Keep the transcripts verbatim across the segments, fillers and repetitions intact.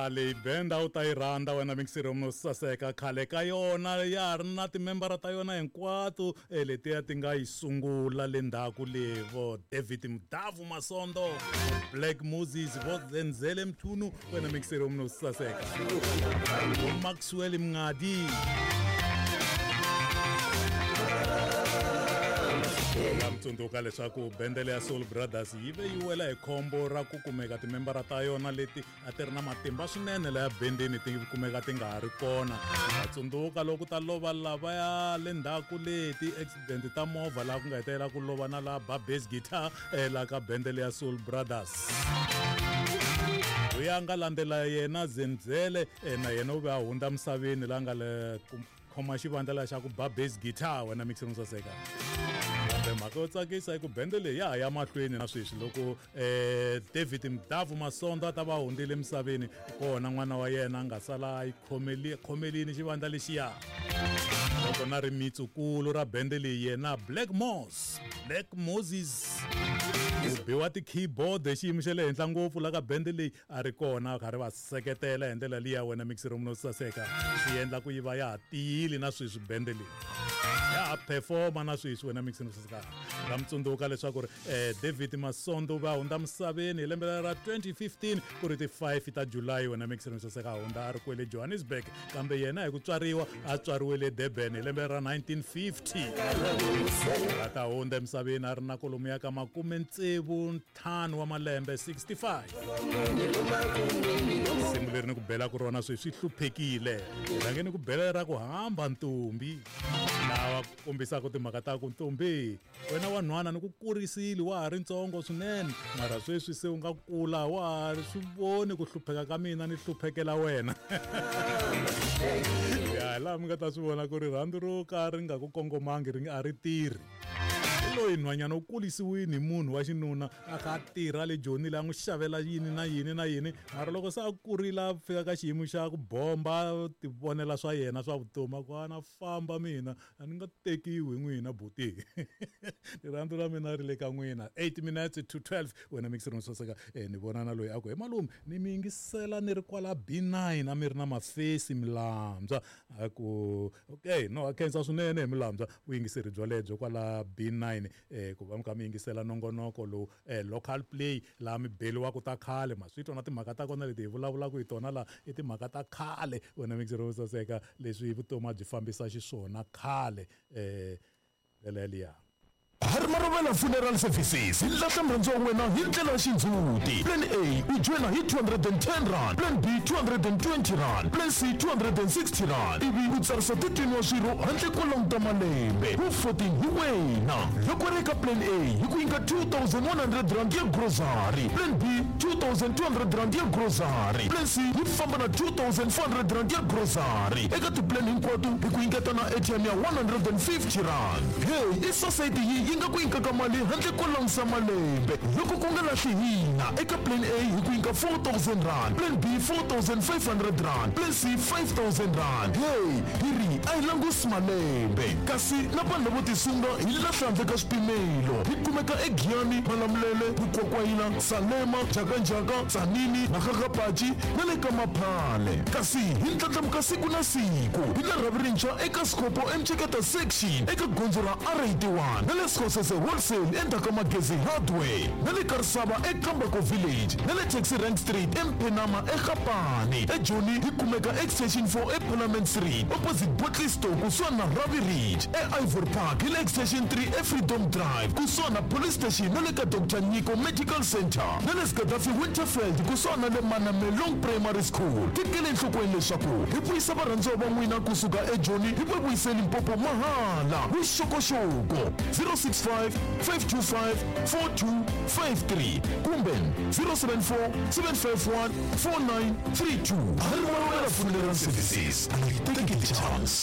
leyi band a wu ta yi rhandza wena mixer mo saseka khale ka yona ya ha ri na timembara ta yona hinkwato letiya ti nga yi sungula le ndzhaku levo David Mdavu Masondo, Black Moses vo Zenzele Mthunu wena mixer mo saseka Maxwell Mngadi la mtsundzuka leswaku bendele ya Soul Brothers yi ve yi wela hi khombo ra ku kumeka timembara ta yona leti a ti ri na matimba swinene la ya bendeni ti kumeka ti nga ha ri kona. Tsundzuka loko ta lova lava ya le ndzhaku leti accident ta movha laha ku nga hetelela ku lova na la ba bass guitar la ka bendele ya Soul Brothers. Uya nga landzela yena Zenzele na yena u ve a hundza misaveni la nga le khoma xivandla xa ku ba bass guitar wena mixer musaseka. Mhaka yo tsakisa hi ku bende leyi ya ha ya mahlweni na sweswi loko eh David Mdavu Masondo ta va hundile emisaveni kona n'wana wa yena nga sala yi khomeli khomelini xivandla lexiya loko na ri mitsukulu ra bende leyi yena Black Moss Black Moses biwa ti keyboard xiyimo xa le henhla ngopfu la ka bende leyi a ri kona karhi va seketela hi ndlela liya wena mixer mo saseka swi endla ku yi va ya ha tiyile na sweswi bende leyi ya performa na sweswi wena mixing saseka la mtsundzuka leswaku ri eh David Masondo va hundza misaveni hi lembe ra twenty fifteen ku ri ti five ta July wena mixing saseka hundza a ri kwele Johannesburg kambe yena hi ku tswariwa a tswariwile Durban hi lembe ra nineteen fifty a ta hundza misaveni a ri na kolomu ya ka makume ntsevu ntlhanu wa malembe sixty-five simu leri ni ku bela ku rona sweswi hluphekile rhangeni ku bela ra ku hamba ntombi lawa kombisaka timhaka ta ku ntombi wena wa nhwana ni ku kurisile wa ha ri ntsongo swinene mara sweswi se u nga kula wa ha ri swi voni ku hlupheka ka mina ni hluphekela wena ya laha mi nga ta swi vona ku ri rhandzu ro ka ri nga ku kongomangi ri a ri tirhi loyi nhwanyana u kulisiwini hi munhu wa xinuna a kha a tirha le joni la n'wi xavela yini na yini na yini mara loko se a kurila fika ka xiyimo xa ku bomba ti vonela swa yena swa vutomi ku ana famba mina a ni nga tekiwi hi n'wina buti rirhandzu ra mina ri le ka n'wina eight minutes to twelve wena mixer mo saseka eh ni vona na loyi a ku he malume ni mi yingisela ni ri kwala B nine a mi ri na mafesi milambywa a ku okay no a khensa swinene hi milambywa u yingiseri byo lebyo kwala B nine eh ku va mi kha mi yingisela nongonoko lowu eh local play laha mi beliwa ku ta khale maswito na timhaka ta kona leti hi vulavulaka hi tona la i timhaka ta khale wena mixer wo saseka leswi vutomi byi fambisa xiswona khale eh leliya Harmarovela Funeral Services hi lahla murhandziwa wa wena hi ndlela ya xindzuti. Plan A u joina hi two hundred ten rand, Plan B two hundred twenty rand, Plan C two hundred sixty rand. Ivi u tsarisa titwini wa swirho handle ko languta malembe wu fourteen hi wena. Loko ri ka Plan A hi ku nyika two thousand one hundred rand ya grocery, Plan B two thousand two hundred rand ya grocery, Plan C yi famba na two thousand four hundred rand ya grocery. Eka tiplan hinkwato hi ku nyiketa na A T M ya one hundred fifty rand. Hey, i society yi yi nga ku nyika ka mali handle ko langusa malembe. Loko ku nga lahli hina eka Plan A hi ku nyika four thousand rand, Plan B four thousand five hundred rand, Plan C five thousand rand. Hey, hiri a hi langusi malembe kasi na vanhu vo tisunga hi lahla handle ka swipimelo. Hi kumeka eGiyani, Malamulele, Bukokwayina, Salema, Jakanjaka, Tsanini, Makakapachi na le ka Maphale. Kasi hi ndlandlamuka siku na siku hi la ravirintshwa eka Skopo Mcheketa section eka gondzo ra R eighty-one na le Skosese wholesale endzhaku ka Magezi hardware na le Karisava eKambako village na le Taxi Rank Street eMphenama eGapani. eJoni hi kumeka extension four eParliament Street opposite Botley Store kusuhana na Ravi Ridge. eIvory Park hi le extension three eFreedom Drive kusuhana na police station na le ka Doctor Nyiko Medical Center na le Gaddafi Winterfield kusuhana na le Manamelong Primary School. Tekele enhlokweni leswaku hi vuyisa varhandziwa va n'wina kusuka eJoni hi va vuyiseni Limpopo mahala. Vuxokoxoko zero six five five two five four two five three kumbe zero seven four seven five one four nine three two. Harmarovela Funeral Services, take a chance.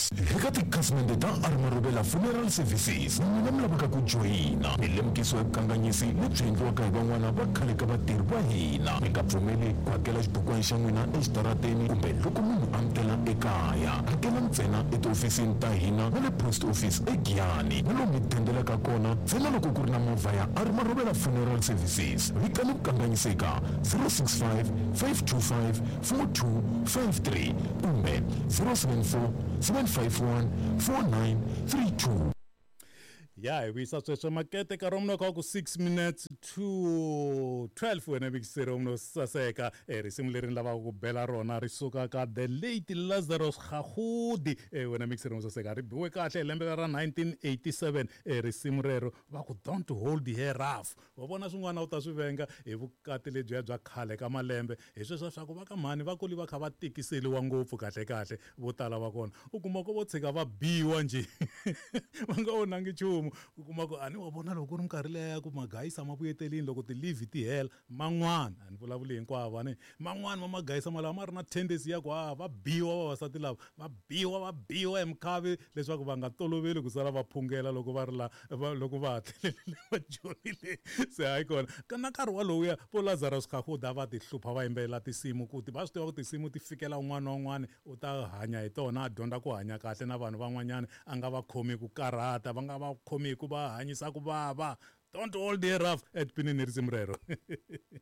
services eka tikhasimende ta Armarobela Funeral Services n'wina mi lavaka ku joyina mi lemukisiwa vukanganyisi lebyi endliwaka hi van'wana va khale ka vatirhi va hina mi nga pfumeli ku hakela xibukwana xa n'wina exitarateni kumbe loko munhu amukela ekaya hakela ntsena etihofisini ta hina na le post office eGiyani na lomu mi tendelaka kona ntsena loko ku ri na movha ya Armarobela Funeral Services vikani vukanganyiseka zero six five five two five four two five three kumbe zero seven four seven five one four nine three two. ya hi vuyisa sweswo makete ka romno ka ku six minutes to twelve wena vikiseri romno saseka e risimu leri ni lavaka ku bela rona ri suka ka the late Lazarus Khahudi e wena mikiseri romno saseka ri biwe kahle hi lembe ra nineteen eighty-seven e risimu rero va ku don't hold her rough wa vona swin'wana u ta swi venga hi vukati lebyi bya khale ka malembe hi sweswo swa ku va ka mhani va kuli va kha va tikiseliwa ngopfu kahle kahle vo tala va kona u kuma ko vo tshika va biwa nje va nga onangi nchumu u kuma ku ani wa vona loko ku ri minkarhi leya ku magayisa ma vuyetelini loko ti-leave ti hela man'wana a ni vulavuli hinkwavo ani man'wana ma magayisa malama ma ri na tendency ya ku a va biwa vavasati lava va biwa va biwa hi mikhavi leswaku va nga toloveli ku sala va phungela loko va ri la loko va hatlelele va jonile se hayi kona na nkarhi walowuya vo Lazarus Khahudi va ti hlupha va yimbelela tinsimu ku va swi tiva ku tinsimu ti fikela un'wana na un'wana u ta hanya hi tona a dyondza ku hanya kahle na vanhu van'wanyana a nga va khomi ku karhata va nga va khomi ku va hanyisa ku vava don't hold her rough at pinini risimu rero